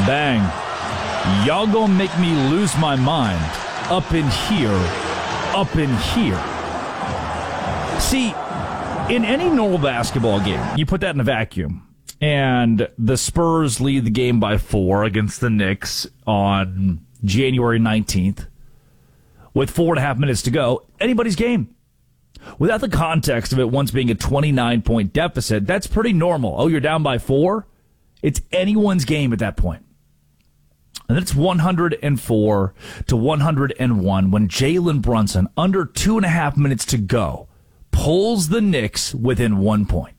Bang. Y'all gonna make me lose my mind up in here, up in here. See, in any normal basketball game, you put that in a vacuum, and the Spurs lead the game by 4 against the Knicks on January 19th with 4.5 minutes to go. Anybody's game. Without the context of it once being a 29-point deficit, that's pretty normal. Oh, you're down by 4? It's anyone's game at that point. And then it's 104 to 101 when Jalen Brunson, under 2.5 minutes to go, pulls the Knicks within 1 point.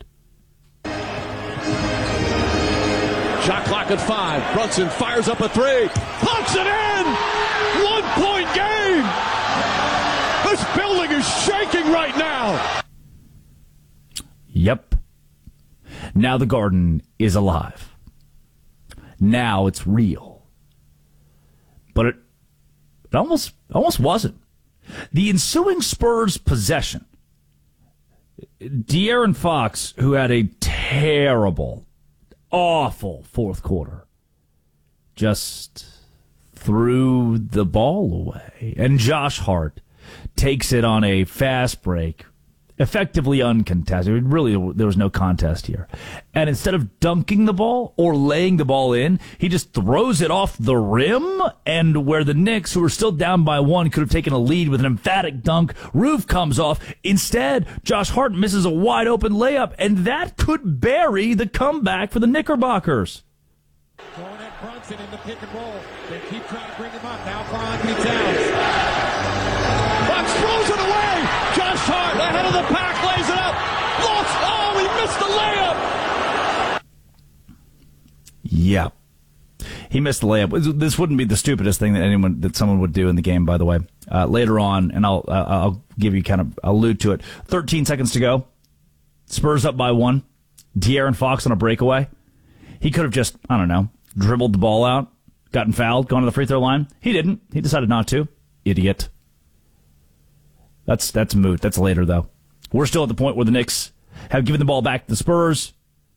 Shot clock at 5. Brunson fires up a 3. Punts it in! 1-point game! This building is shaking right now! Yep. Now the Garden is alive. Now it's real. But it almost wasn't. The ensuing Spurs possession, De'Aaron Fox, who had a terrible, awful fourth quarter, just threw the ball away. And Josh Hart takes it on a fast break, effectively uncontested. Really, there was no contest here. And instead of dunking the ball or laying the ball in, he just throws it off the rim, and where the Knicks, who were still down by 1, could have taken a lead with an emphatic dunk, roof comes off. Instead, Josh Hart misses a wide-open layup, and that could bury the comeback for the Knickerbockers. Going at Brunson in the pick and roll. They keep trying to bring him up. Now Karl-Anthony Towns. Fox throws it away. Josh Hart ahead of the pack, lays it up. Lost. Oh, he missed the layup. Yeah. He missed the layup. This wouldn't be the stupidest thing that someone would do in the game, by the way. Later on, and I'll give you I'll allude to it. 13 seconds to go. Spurs up by 1. De'Aaron Fox on a breakaway. He could have just, I don't know, dribbled the ball out, gotten fouled, gone to the free throw line. He didn't. He decided not to. Idiot. That's moot. That's later, though. We're still at the point where the Knicks have given the ball back to the Spurs.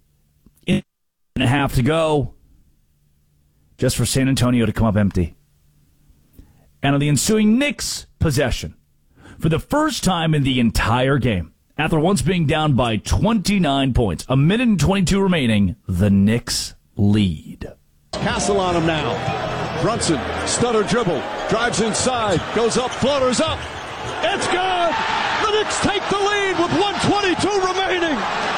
1.5 to go. Just for San Antonio to come up empty. And on the ensuing Knicks possession, for the first time in the entire game, after once being down by 29 points, 1:22 remaining, the Knicks lead. Castle on him now. Brunson, stutter dribble, drives inside, goes up, floaters up. It's good! The Knicks take the lead with 1:22 remaining.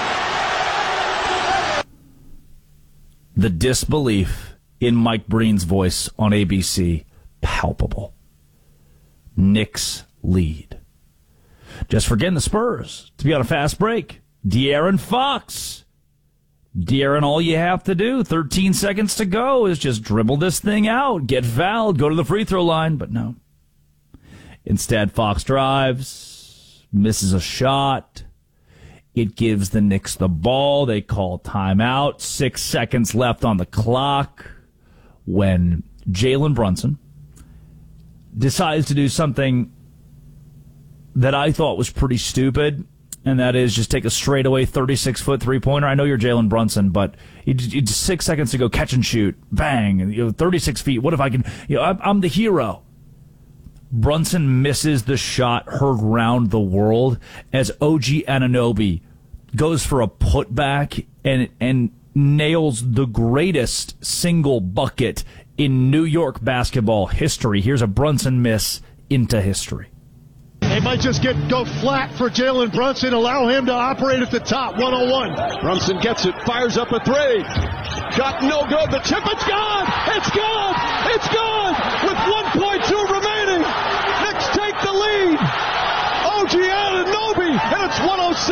The disbelief in Mike Breen's voice on ABC, palpable. Knicks lead. Just forgetting the Spurs to be on a fast break. De'Aaron Fox. De'Aaron, all you have to do, 13 seconds to go, is just dribble this thing out, get fouled, go to the free throw line. But no. Instead, Fox drives, misses a shot. It gives the Knicks the ball. They call timeout. 6 seconds left on the clock when Jalen Brunson decides to do something that I thought was pretty stupid, and that is just take a straightaway 36-foot three-pointer. I know you're Jalen Brunson, but you just 6 seconds to go, catch and shoot, bang, 36 feet. What if I can? I'm the hero. Brunson misses the shot heard round the world as OG Anunoby goes for a putback and nails the greatest single bucket in New York basketball history. Here's a Brunson miss into history. They might just go flat for Jalen Brunson, allow him to operate at the top, 101. Brunson gets it, fires up a 3. Shot no good, the tip, it's gone! It's good! It's good! With 1.2 remaining, Knicks take the lead! OG Anunoby, and it's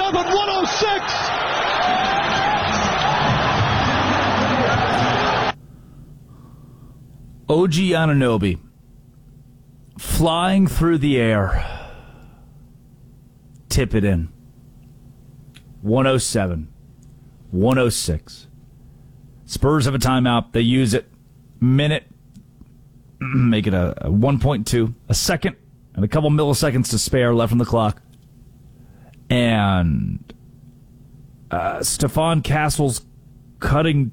107-106! OG Anunoby flying through the air. Tip it in. 107-106. Spurs have a timeout. They use it. Minute. Make it a 1.2. A second and a couple milliseconds to spare left on the clock. And Stephon Castle's cutting